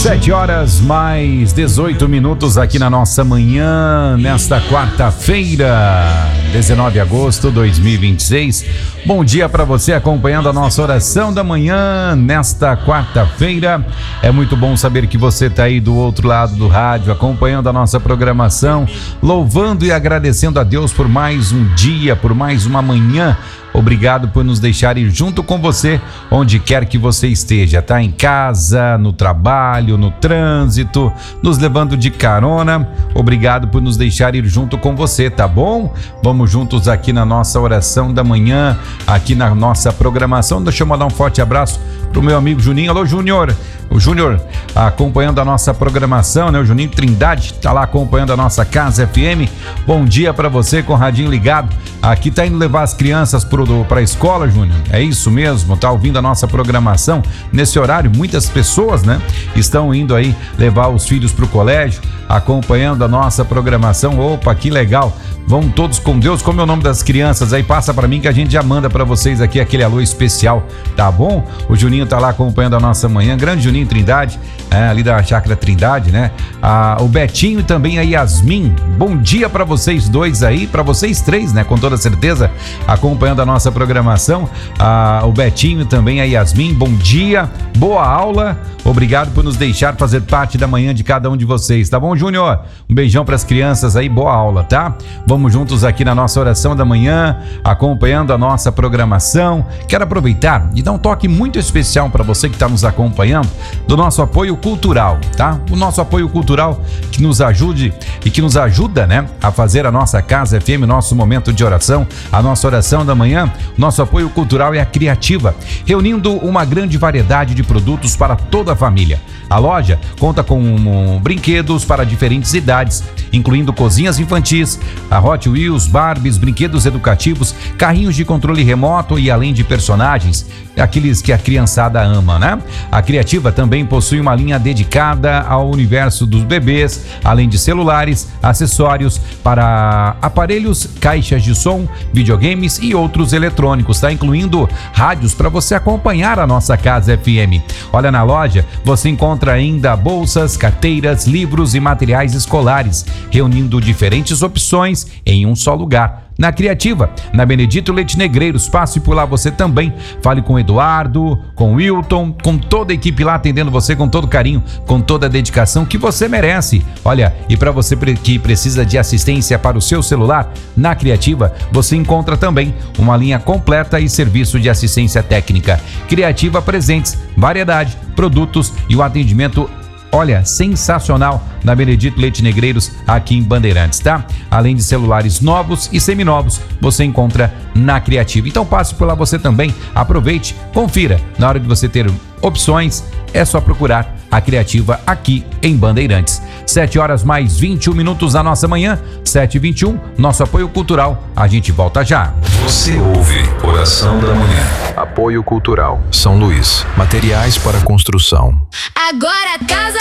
7 horas mais 18 minutos aqui na nossa manhã, nesta quarta-feira, 19 de agosto de 2026. Bom dia para você acompanhando a nossa oração da manhã nesta quarta-feira. É muito bom saber que você está aí do outro lado do rádio, acompanhando a nossa programação, louvando e agradecendo a Deus por mais um dia, por mais uma manhã. Obrigado por nos deixar ir junto com você, onde quer que você esteja, tá? Em casa, no trabalho, no trânsito, nos levando de carona. Obrigado por nos deixar ir junto com você, tá bom? Vamos juntos aqui na nossa oração da manhã, aqui na nossa programação. Deixa eu mandar um forte abraço pro meu amigo Juninho. Alô, Júnior! O Júnior acompanhando a nossa programação, né? O Juninho Trindade tá lá acompanhando a nossa Casa FM. Bom dia para você com o radinho ligado. Aqui tá indo levar as crianças para a escola, Júnior. É isso mesmo, tá ouvindo a nossa programação nesse horário. Muitas pessoas, né, estão indo aí levar os filhos pro colégio, acompanhando a nossa programação. Opa, que legal. Vão todos com Deus. Como é o nome das crianças aí? Passa para mim que a gente já manda para vocês aqui aquele alô especial, tá bom? O Juninho tá lá acompanhando a nossa manhã. Grande Juninho Trindade, ali da Chácara Trindade, né? O Betinho e também a Yasmin. Bom dia para vocês dois aí, para vocês três, né? Com toda certeza, acompanhando a nossa programação. O Betinho e também a Yasmin. Bom dia, boa aula. Obrigado por nos deixar fazer parte da manhã de cada um de vocês, tá bom, Júnior? Um beijão para as crianças aí, boa aula, tá? Vamos juntos aqui na nossa oração da manhã, acompanhando a nossa programação. Quero aproveitar e dar um toque muito especial para você que está nos acompanhando do nosso apoio cultural, tá? O nosso apoio cultural que nos ajude e que nos ajuda, né, a fazer a nossa Casa FM, nosso momento de oração, a nossa oração da manhã. Nosso apoio cultural é a Criativa, reunindo uma grande variedade de produtos para toda a família. A loja conta com brinquedos para diferentes idades, incluindo cozinhas infantis, a Hot Wheels, Barbies, brinquedos educativos, carrinhos de controle remoto e além de personagens, aqueles que a criançada ama, né? A Criativa também possui uma linha dedicada ao universo dos bebês, além de celulares, acessórios para aparelhos, caixas de som, videogames e outros eletrônicos, tá? Incluindo rádios para você acompanhar a nossa Casa FM. Olha, na loja você encontra ainda bolsas, carteiras, livros e materiais escolares, reunindo diferentes opções em um só lugar. Na Criativa, na Benedito Leite Negreiros. Passe por lá você também. Fale com o Eduardo, com o Wilton, com toda a equipe lá atendendo você com todo carinho, com toda a dedicação que você merece. Olha, e para você que precisa de assistência para o seu celular, na Criativa você encontra também uma linha completa e serviço de assistência técnica. Criativa Presentes, variedade, produtos e o atendimento, olha, sensacional na Benedito Leite Negreiros aqui em Bandeirantes, tá? Além de celulares novos e seminovos, você encontra na Criativa. Então passe por lá você também, aproveite, confira. Na hora de você ter opções, é só procurar a Criativa aqui em Bandeirantes. 7 horas mais 21 minutos da nossa manhã, 7h21, nosso apoio cultural. A gente volta já. Você ouve Oração da Manhã. Apoio Cultural São Luís. Materiais para construção. Agora a Casa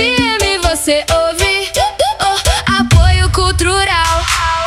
FM você ouve. Apoio Cultural.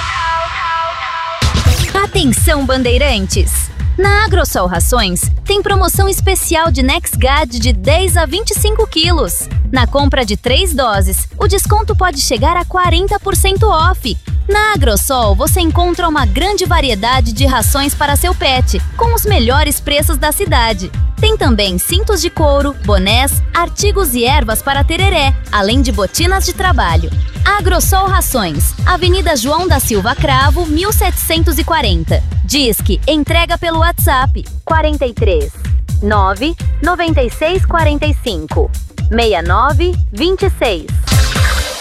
Atenção, bandeirantes! Na Agrosol Rações, tem promoção especial de NexGard de 10 a 25 quilos. Na compra de 3 doses, o desconto pode chegar a 40% off. Na Agrosol, você encontra uma grande variedade de rações para seu pet, com os melhores preços da cidade. Tem também cintos de couro, bonés, artigos e ervas para tereré, além de botinas de trabalho. Agrosol Rações, Avenida João da Silva Cravo, 1740. Disque entrega pelo WhatsApp 43 9 96 45 69 26.